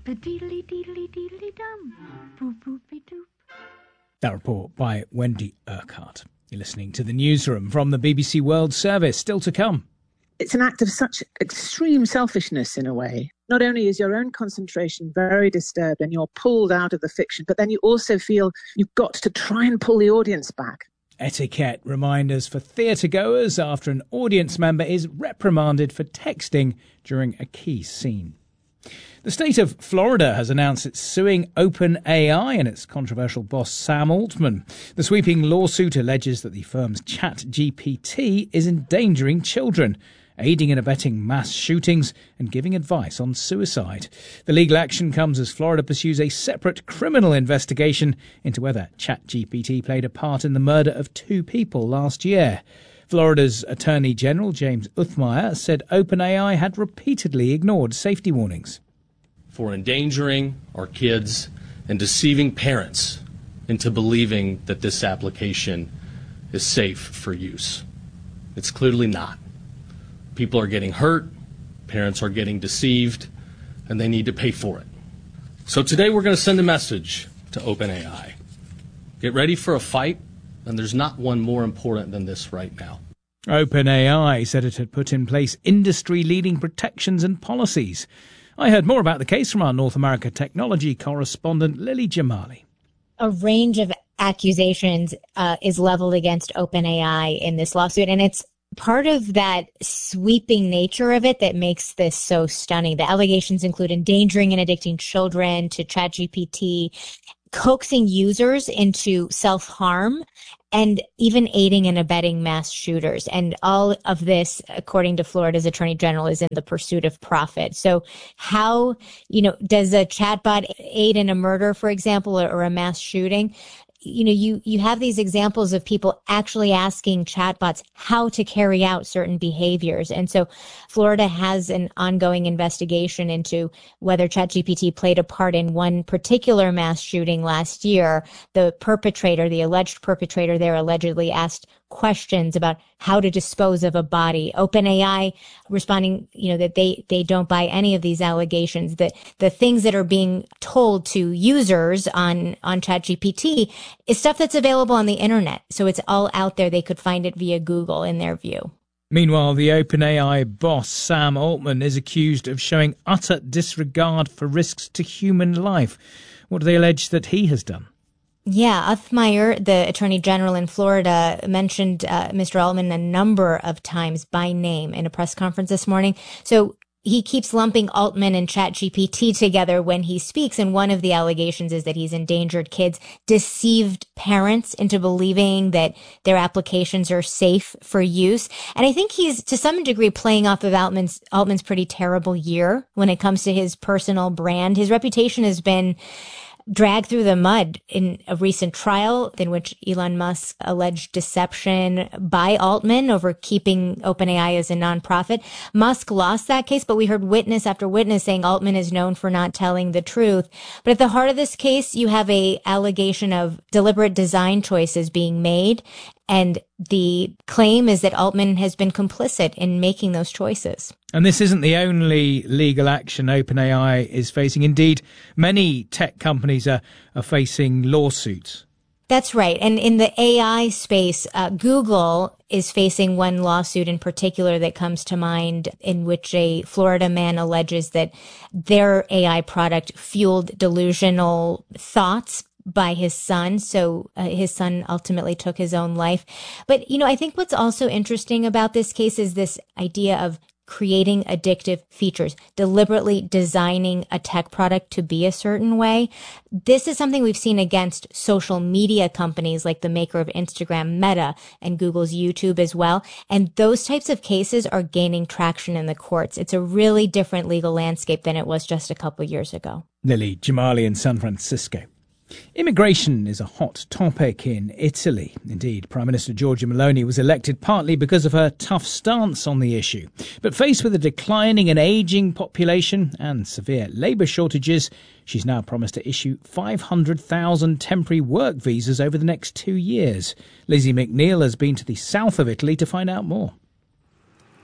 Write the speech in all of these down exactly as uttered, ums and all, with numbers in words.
Ba-deedly-deedly-deedly-dum. Boop-boopy-doop. That report by Wendy Urquhart. You're listening to the newsroom from the B B C World Service. Still to come. It's an act of such extreme selfishness in a way. Not only is your own concentration very disturbed and you're pulled out of the fiction, but then you also feel you've got to try and pull the audience back. Etiquette reminders for theatre goers after an audience member is reprimanded for texting during a key scene. The state of Florida has announced it's suing OpenAI and its controversial boss Sam Altman. The sweeping lawsuit alleges that the firm's ChatGPT is endangering children, aiding and abetting mass shootings and giving advice on suicide. The legal action comes as Florida pursues a separate criminal investigation into whether ChatGPT played a part in the murder of two people last year. Florida's Attorney General James Uthmeier said OpenAI had repeatedly ignored safety warnings. For endangering our kids and deceiving parents into believing that this application is safe for use. It's clearly not. People are getting hurt, parents are getting deceived, and they need to pay for it. So today we're going to send a message to OpenAI. Get ready for a fight, and there's not one more important than this right now. OpenAI said it had put in place industry-leading protections and policies. I heard more about the case from our North America technology correspondent, Lily Jamali. A range of accusations uh, is leveled against OpenAI in this lawsuit, and it's part of that sweeping nature of it that makes this so stunning. The allegations include endangering and addicting children to ChatGPT, coaxing users into self-harm, and even aiding and abetting mass shooters. And all of this, according to Florida's Attorney General, is in the pursuit of profit. So how, you know, does a chatbot aid in a murder, for example, or, or a mass shooting? You know, you, you have these examples of people actually asking chatbots how to carry out certain behaviors. And so Florida has an ongoing investigation into whether ChatGPT played a part in one particular mass shooting last year. The perpetrator, the alleged perpetrator there, allegedly asked questions about how to dispose of a body. OpenAI responding, you know, that they, they don't buy any of these allegations, that the things that are being told to users on, on ChatGPT is stuff that's available on the internet. So it's all out there. They could find it via Google in their view. Meanwhile, the OpenAI boss, Sam Altman, is accused of showing utter disregard for risks to human life. What do they allege that he has done? Yeah, Uthmeier, the Attorney General in Florida, mentioned uh, Mister Altman a number of times by name in a press conference this morning. So he keeps lumping Altman and ChatGPT together when he speaks, and one of the allegations is that he's endangered kids, deceived parents into believing that their applications are safe for use. And I think he's, to some degree, playing off of Altman's, Altman's pretty terrible year when it comes to his personal brand. His reputation has been dragged through the mud in a recent trial in which Elon Musk alleged deception by Altman over keeping OpenAI as a nonprofit. Musk lost that case, but we heard witness after witness saying Altman is known for not telling the truth. But at the heart of this case, you have a allegation of deliberate design choices being made. And the claim is that Altman has been complicit in making those choices. And this isn't the only legal action OpenAI is facing. Indeed, many tech companies are, are facing lawsuits. That's right. And in the A I space, uh, Google is facing one lawsuit in particular that comes to mind, in which a Florida man alleges that their A I product fueled delusional thoughts by his son. So uh, his son ultimately took his own life. But, you know, I think what's also interesting about this case is this idea of creating addictive features, deliberately designing a tech product to be a certain way. This is something we've seen against social media companies like the maker of Instagram, Meta, and Google's YouTube as well. And those types of cases are gaining traction in the courts. It's a really different legal landscape than it was just a couple of years ago. Lily Jamali in San Francisco. Immigration is a hot topic in Italy. Indeed, Prime Minister Giorgia Meloni was elected partly because of her tough stance on the issue. But faced with a declining and ageing population and severe labour shortages, she's now promised to issue five hundred thousand temporary work visas over the next two years. Lizzie McNeil has been to the south of Italy to find out more.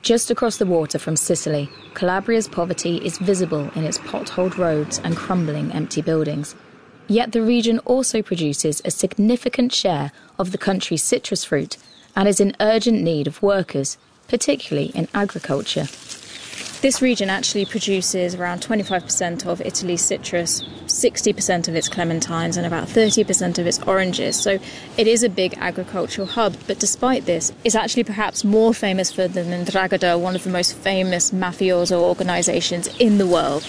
Just across the water from Sicily, Calabria's poverty is visible in its potholed roads and crumbling empty buildings. Yet the region also produces a significant share of the country's citrus fruit and is in urgent need of workers, particularly in agriculture. This region actually produces around twenty-five percent of Italy's citrus, sixty percent of its clementines and about thirty percent of its oranges. So it is a big agricultural hub, but despite this, it's actually perhaps more famous for than 'Ndrangheta, one of the most famous mafioso organisations in the world.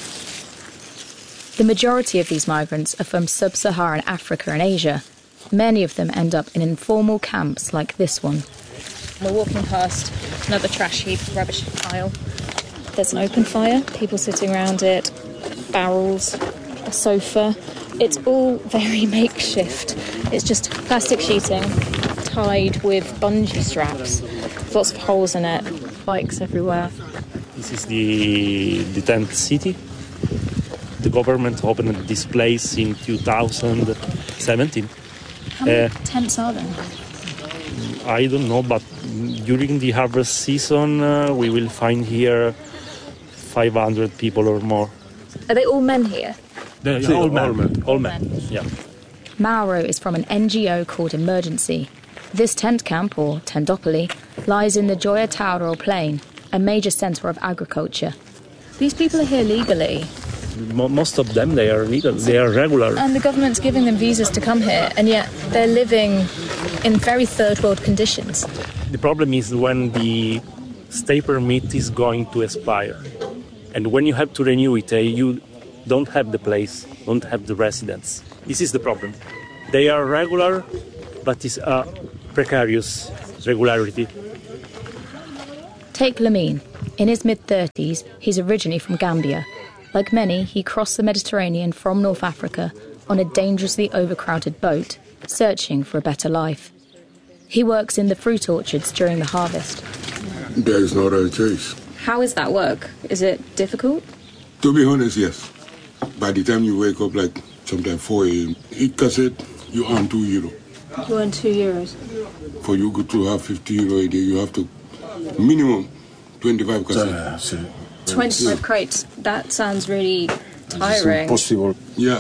The majority of these migrants are from sub-Saharan Africa and Asia. Many of them end up in informal camps like this one. We're walking past another trash heap, rubbish pile. There's an open fire, people sitting around it, barrels, a sofa. It's all very makeshift. It's just plastic sheeting tied with bungee straps. Lots of holes in it, bikes everywhere. This is the, the tent city. The government opened this place in two thousand seventeen. How many uh, tents are there? I don't know, but during the harvest season, uh, we will find here five hundred people or more. Are they all men here? They're See, all men. all men. All men, yeah. Mauro is from an N G O called Emergency. This tent camp, or Tendopoli, lies in the Gioia Tauro Plain, a major centre of agriculture. These people are here legally. Mo- most of them, they are legal, they are regular. And the government's giving them visas to come here, and yet they're living in very third world conditions. The problem is when the stay permit is going to expire. And when you have to renew it, uh, you don't have the place, don't have the residence. This is the problem. They are regular, but it's a precarious regularity. Take Lamine. In his mid-thirties, he's originally from Gambia. Like many, he crossed the Mediterranean from North Africa on a dangerously overcrowded boat, searching for a better life. He works in the fruit orchards during the harvest. There is no other choice. How is that work? Is it difficult? To be honest, yes. By the time you wake up, like sometimes four a.m., each cassette, you earn two euro. You earn two euros. For you to have fifty euro a day, you have to minimum twenty-five cassettes. twenty-five crates. That sounds really tiring. Impossible. Yeah.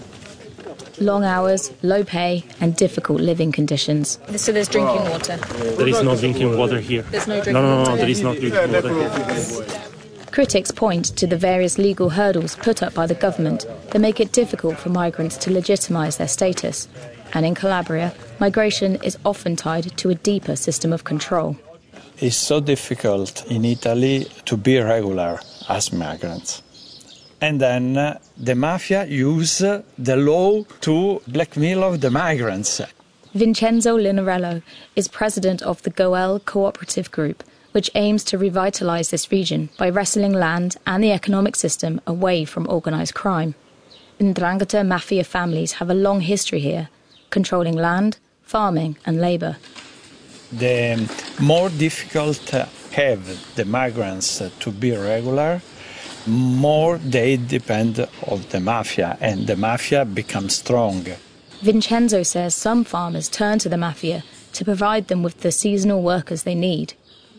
Long hours, low pay, and difficult living conditions. So there's drinking water. There is no drinking water here. There's no drinking no, no, no, water. there is no drinking water here. Critics point to the various legal hurdles put up by the government that make it difficult for migrants to legitimise their status. And in Calabria, migration is often tied to a deeper system of control. It's so difficult in Italy to be regular as migrants. And then uh, the mafia use uh, the law to blackmail the migrants. Vincenzo Linarello is president of the Goel Cooperative Group, which aims to revitalise this region by wresting land and the economic system away from organised crime. 'Ndrangheta mafia families have a long history here, controlling land, farming and labour. The more difficult uh, have the migrants uh, to be regular, more they depend on the mafia, and the mafia becomes strong. Vincenzo says some farmers turn to the mafia to provide them with the seasonal workers they need.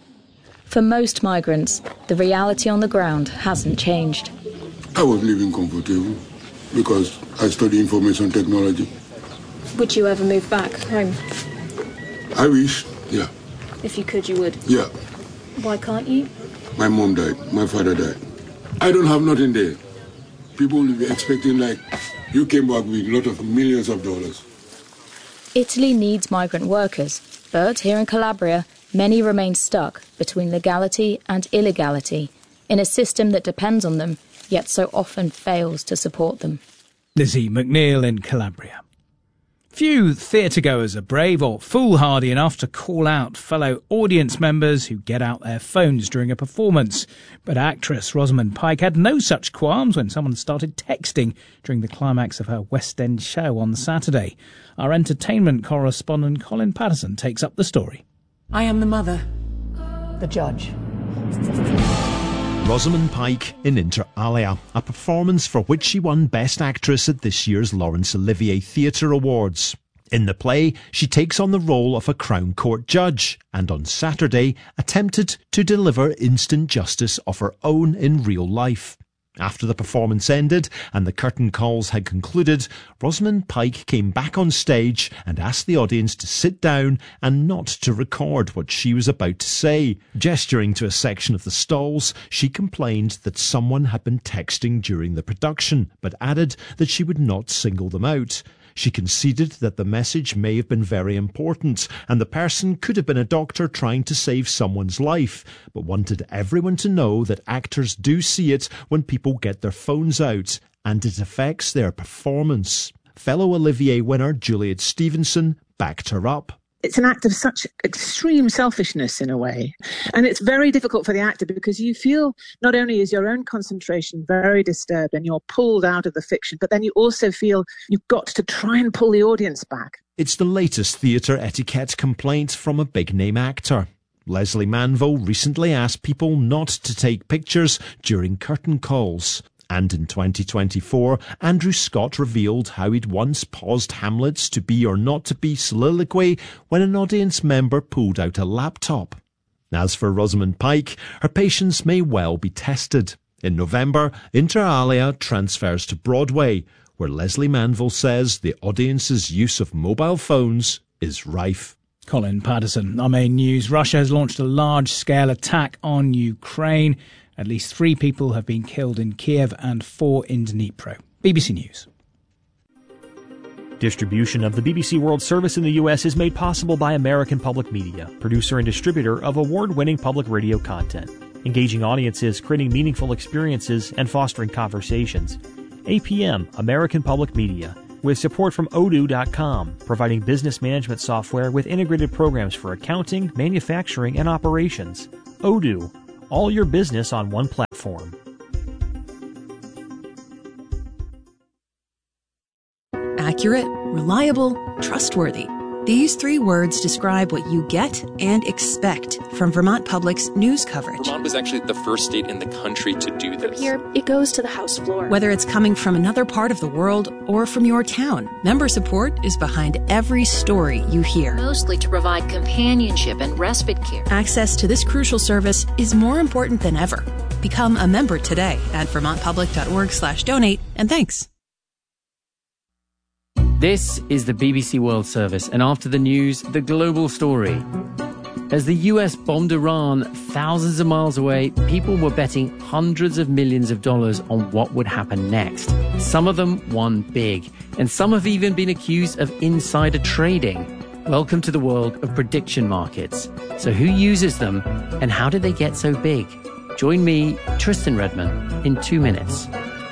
For most migrants, the reality on the ground hasn't changed. I was living comfortable because I study information technology. Would you ever move back home? I wish, yeah. If you could, you would. Yeah. Why can't you? My mom died, my father died. I don't have nothing there. People will be expecting like you came back with a lot of millions of dollars. Italy needs migrant workers, but here in Calabria, many remain stuck between legality and illegality in a system that depends on them, yet so often fails to support them. Lizzie McNeil in Calabria. Few theatregoers are brave or foolhardy enough to call out fellow audience members who get out their phones during a performance. But actress Rosamund Pike had no such qualms when someone started texting during the climax of her West End show on Saturday. Our entertainment correspondent Colin Patterson takes up the story. I am the mother. The judge. Rosamund Pike in Inter Alia, a performance for which she won Best Actress at this year's Laurence Olivier Theatre Awards. In the play, she takes on the role of a Crown Court judge and on Saturday attempted to deliver instant justice of her own in real life. After the performance ended and the curtain calls had concluded, Rosamund Pike came back on stage and asked the audience to sit down and not to record what she was about to say. Gesturing to a section of the stalls, she complained that someone had been texting during the production, but added that she would not single them out. She conceded that the message may have been very important and the person could have been a doctor trying to save someone's life, but wanted everyone to know that actors do see it when people get their phones out and it affects their performance. Fellow Olivier winner Juliet Stevenson backed her up. It's an act of such extreme selfishness in a way. And it's very difficult for the actor because you feel not only is your own concentration very disturbed and you're pulled out of the fiction, but then you also feel you've got to try and pull the audience back. It's the latest theatre etiquette complaint from a big-name actor. Leslie Manville recently asked people not to take pictures during curtain calls. And in twenty twenty-four, Andrew Scott revealed how he'd once paused Hamlet's to be or not to be soliloquy when an audience member pulled out a laptop. As for Rosamund Pike, her patience may well be tested. In November, Inter Alia transfers to Broadway, where Leslie Manville says the audience's use of mobile phones is rife. Colin Patterson. Our main news. Russia has launched a large-scale attack on Ukraine. At least three people have been killed in Kiev and four in Dnipro. B B C News. Distribution of the B B C World Service in the U S is made possible by American Public Media, producer and distributor of award-winning public radio content, engaging audiences, creating meaningful experiences, and fostering conversations. A P M, American Public Media, with support from odoo dot com, providing business management software with integrated programs for accounting, manufacturing, and operations. Odoo. All your business on one platform. Accurate, reliable, trustworthy. These three words describe what you get and expect from Vermont Public's news coverage. Vermont was actually the first state in the country to do this. From here, it goes to the House floor. Whether it's coming from another part of the world or from your town, member support is behind every story you hear. Mostly to provide companionship and respite care. Access to this crucial service is more important than ever. Become a member today at vermontpublic.org slash donate, and thanks. This is the B B C World Service, and after the news, the global story. As the U S bombed Iran thousands of miles away, people were betting hundreds of millions of dollars on what would happen next. Some of them won big, and some have even been accused of insider trading. Welcome to the world of prediction markets. So who uses them, and how did they get so big? Join me, Tristan Redman, in two minutes.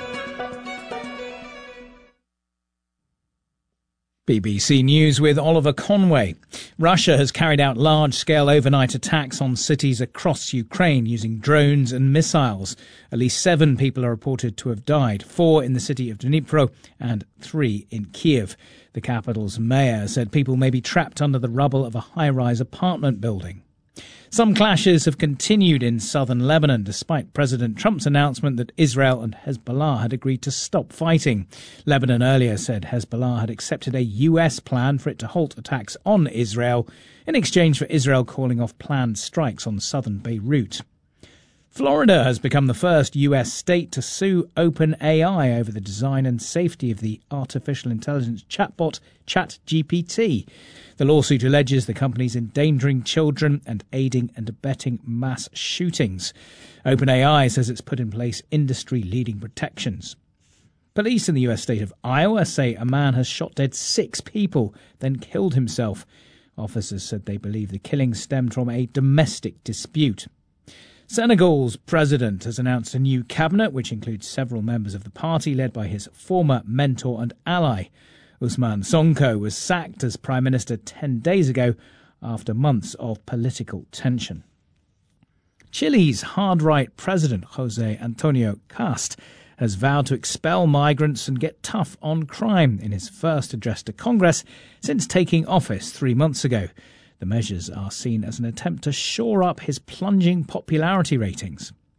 B B C News with Oliver Conway. Russia has carried out large-scale overnight attacks on cities across Ukraine using drones and missiles. At least seven people are reported to have died, four in the city of Dnipro and three in Kiev. The capital's mayor said people may be trapped under the rubble of a high-rise apartment building. Some clashes have continued in southern Lebanon, despite President Trump's announcement that Israel and Hezbollah had agreed to stop fighting. Lebanon earlier said Hezbollah had accepted a U S plan for it to halt attacks on Israel in exchange for Israel calling off planned strikes on southern Beirut. Florida has become the first U S state to sue OpenAI over the design and safety of the artificial intelligence chatbot ChatGPT. The lawsuit alleges the company's endangering children and aiding and abetting mass shootings. OpenAI says it's put in place industry-leading protections. Police in the U S state of Iowa say a man has shot dead six people, then killed himself. Officers said they believe the killing stemmed from a domestic dispute. Senegal's president has announced a new cabinet, which includes several members of the party led by his former mentor and ally. Ousmane Sonko was sacked as prime minister ten days ago after months of political tension. Chile's hard-right president, José Antonio Cast, has vowed to expel migrants and get tough on crime in his first address to Congress since taking office three months ago. The measures are seen as an attempt to shore up his plunging popularity ratings.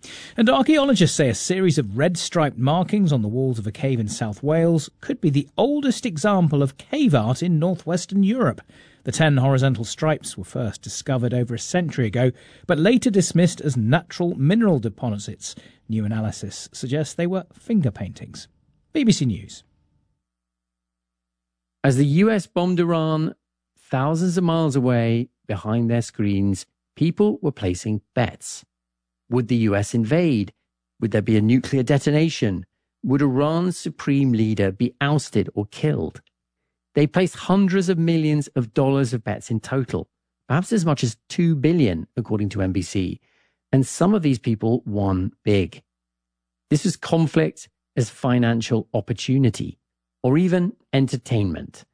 And archaeologists say a series of red-striped markings on the walls of a cave in South Wales could be the oldest example of cave art in northwestern Europe. The ten horizontal stripes were first discovered over a century ago, but later dismissed as natural mineral deposits. New analysis suggests they were finger paintings. B B C News. As the U S bombed Iran, thousands of miles away, behind their screens, people were placing bets. Would the U S invade? Would there be a nuclear detonation? Would Iran's supreme leader be ousted or killed? They placed hundreds of millions of dollars of bets in total, perhaps as much as two billion, according to N B C. And some of these people won big. This was conflict as financial opportunity, or even entertainment.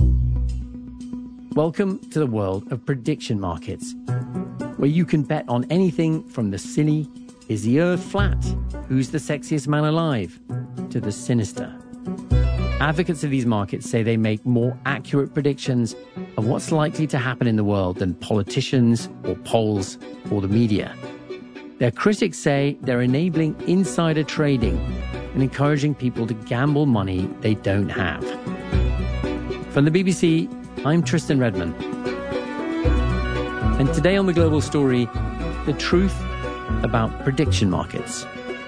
Welcome to the world of prediction markets, where you can bet on anything from the silly, is the earth flat, who's the sexiest man alive, to the sinister. Advocates of these markets say they make more accurate predictions of what's likely to happen in the world than politicians or polls or the media. Their critics say they're enabling insider trading and encouraging people to gamble money they don't have. From the B B C, I'm Tristan Redman. And today on The Global Story, the truth about prediction markets.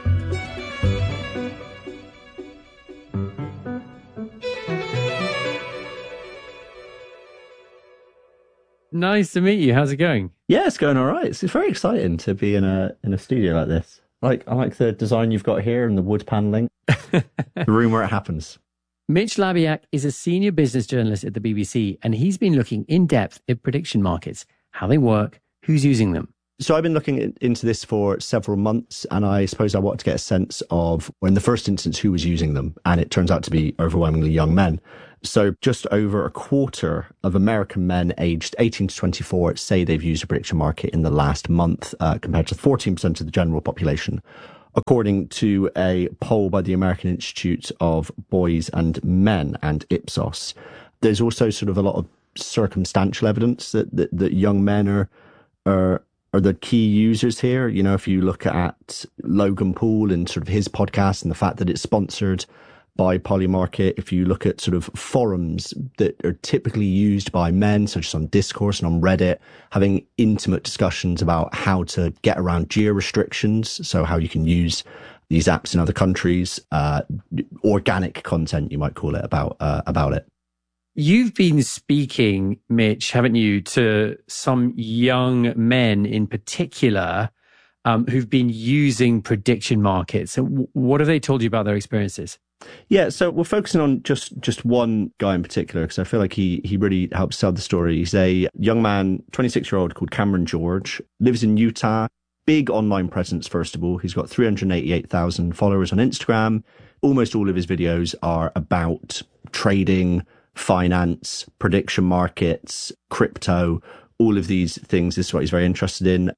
Nice to meet you. How's it going? Yeah, it's going all right. It's, it's very exciting to be in a in a studio like this. Like I like the design you've got here and the wood paneling. The room where it happens. Mitch Labiak is a senior business journalist at the B B C, and he's been looking in depth at prediction markets, how they work, who's using them. So I've been looking into this for several months, and I suppose I wanted to get a sense of, well, in the first instance, who was using them. And it turns out to be overwhelmingly young men. So just over a quarter of American men aged eighteen to twenty-four say they've used a prediction market in the last month, uh, compared to fourteen percent of the general population, according to a poll by the American Institute of Boys and Men and Ipsos. There's also sort of a lot of circumstantial evidence that, that, that young men are, are, are the key users here. You know, if you look at Logan Paul and sort of his podcast and the fact that it's sponsored by Polymarket, if you look at sort of forums that are typically used by men, such as on Discourse and on Reddit, having intimate discussions about how to get around geo restrictions, so how you can use these apps in other countries, uh, organic content, you might call it, about uh, about it. You've been speaking, Mitch, haven't you, to some young men in particular um, who've been using prediction markets. What have they told you about their experiences? Yeah, so we're focusing on just, just one guy in particular, because I feel like he, he really helps tell the story. He's a young man, twenty-six-year-old called Cameron George, lives in Utah, big online presence, first of all. He's got three hundred eighty-eight thousand followers on Instagram. Almost all of his videos are about trading, finance, prediction markets, crypto, all of these things. This is what he's very interested in.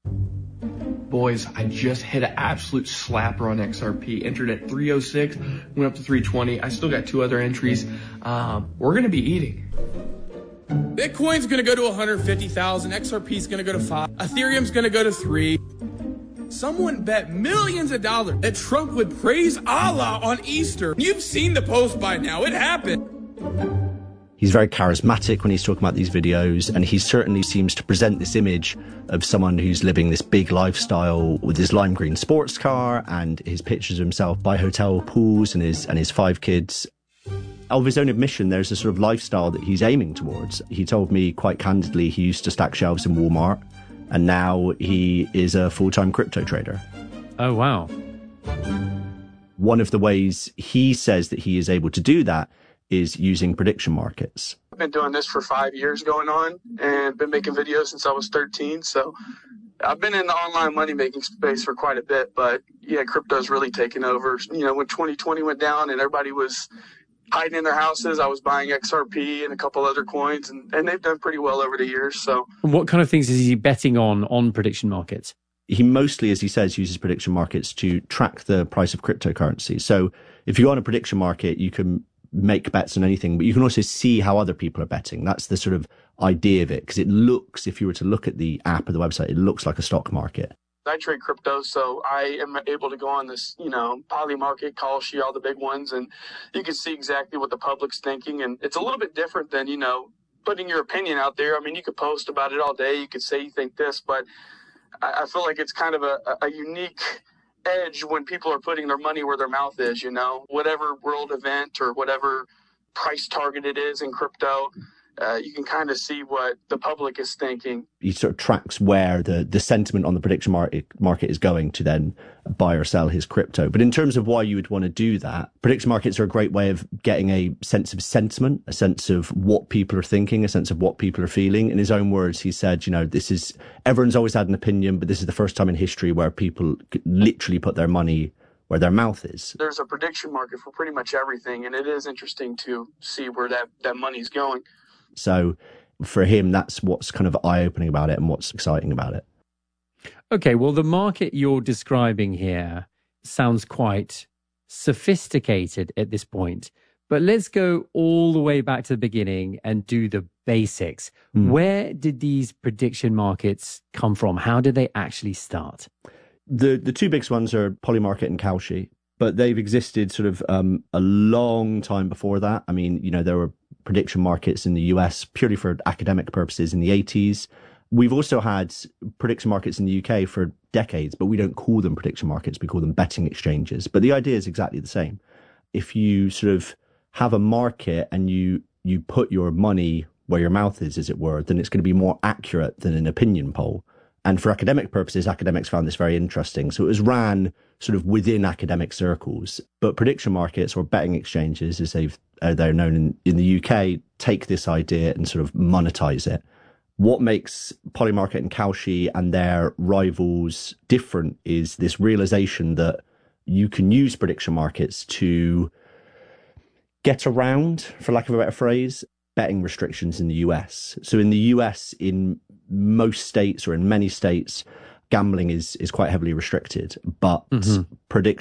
Boys, I just hit an absolute slapper on X R P. Entered at three oh six, went up to three twenty. I still got two other entries. Um, we're going to be eating. Bitcoin's going to go to one hundred fifty thousand. X R P's going to go to five. Ethereum's going to go to three. Someone bet millions of dollars that Trump would praise Allah on Easter. You've seen the post by now. It happened. He's very charismatic when he's talking about these videos, and he certainly seems to present this image of someone who's living this big lifestyle with his lime green sports car and his pictures of himself by hotel pools and his and his five kids. Of his own admission, there's a sort of lifestyle that he's aiming towards. He told me quite candidly he used to stack shelves in Walmart, and now he is a full-time crypto trader. Oh, wow. One of the ways he says that he is able to do that is using prediction markets. I've been doing this for five years going on and been making videos since I was thirteen. So I've been in the online money making space for quite a bit, but yeah, crypto's really taken over. You know, when twenty twenty went down and everybody was hiding in their houses, I was buying X R P and a couple other coins, and, and they've done pretty well over the years. So what kind of things is he betting on on prediction markets? He mostly, as he says, uses prediction markets to track the price of cryptocurrency. So if you go on a prediction market, you can make bets on anything, but you can also see how other people are betting. That's the sort of idea of it, because it looks, if you were to look at the app or the website, it looks like a stock market. I trade crypto, so I am able to go on this, you know, Polymarket, Kalshi, all the big ones, and you can see exactly what the public's thinking. And it's a little bit different than, you know, putting your opinion out there. I mean, you could post about it all day. You could say you think this, but I, I feel like it's kind of a, a unique edge when people are putting their money where their mouth is, you know, whatever world event or whatever price target it is in crypto. Uh, you can kind of see what the public is thinking. He sort of tracks where the, the sentiment on the prediction market, market is going to then buy or sell his crypto. But in terms of why you would want to do that, prediction markets are a great way of getting a sense of sentiment, a sense of what people are thinking, a sense of what people are feeling. In his own words, he said, you know, this is, everyone's always had an opinion, but this is the first time in history where people literally put their money where their mouth is. There's a prediction market for pretty much everything, and it is interesting to see where that, that money's going. So for him, that's what's kind of eye-opening about it and what's exciting about it. Okay, well, the market you're describing here sounds quite sophisticated at this point. But let's go all the way back to the beginning and do the basics. Mm. Where did these prediction markets come from? How did they actually start? The the two biggest ones are Polymarket and Kalshi, but they've existed sort of um, a long time before that. I mean, you know, there were prediction markets in the U S purely for academic purposes in the eighties. We've also had prediction markets in the U K for decades, but we don't call them prediction markets. We call them betting exchanges. But the idea is exactly the same. If you sort of have a market and you you put your money where your mouth is, as it were, then it's going to be more accurate than an opinion poll. And for academic purposes, academics found this very interesting. So it was ran sort of within academic circles. But prediction markets, or betting exchanges, as they've, uh, they're known in, in the U K, take this idea and sort of monetize it. What makes Polymarket and Kalshi and their rivals different is this realization that you can use prediction markets to get around, for lack of a better phrase, betting restrictions in the U S. So in the U S, in most states or in many states, gambling is is quite heavily restricted, but mm-hmm. prediction